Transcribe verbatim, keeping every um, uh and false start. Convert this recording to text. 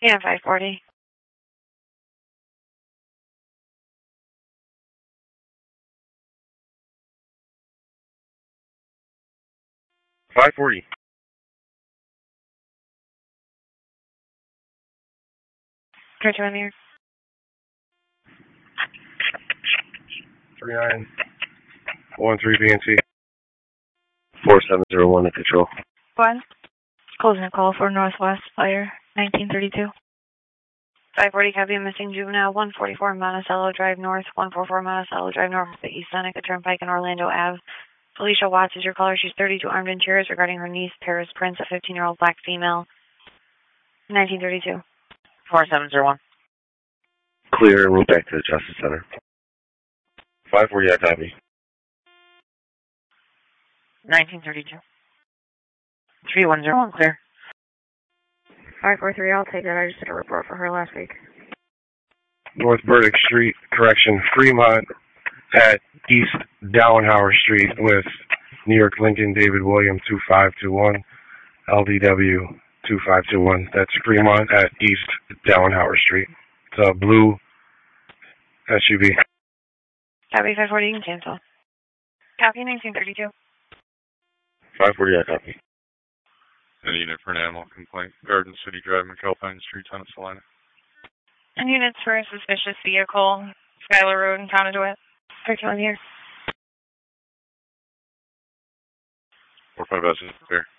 Yeah, five forty. five forty. Three two in here. three nine one three B N C. four seven zero one to control. One. Closing a call for Northwest Fire, nineteen thirty-two. five forty, copy, missing juvenile, one forty-four Monticello Drive North, one forty-four Monticello Drive North, the East Seneca Turnpike in Orlando Ave. Felicia Watts is your caller. She's thirty-two, armed and curious regarding her niece, Paris Prince, a fifteen-year-old black female, nineteen thirty-two. four seven zero one. Clear and move back to the Justice Center. five forty, I copy. nineteen thirty-two. three one zero one, clear. five four three, I'll take that. I just did a report for her last week. North Burdick Street, correction, Fremont at East Dowenhauer Street with New York Lincoln David William two five two one, L D W two five two one. That's Fremont at East Dowenhauer Street. It's a blue S U V. Copy, five forty, you can cancel. Copy, nineteen thirty-two. five forty, I copy. A unit for an animal complaint. Garden City Drive, McAlpine Street, Tunnel Salina. And units for a suspicious vehicle, Skylar Road and Conduit. thirty-one here. four five S is clear.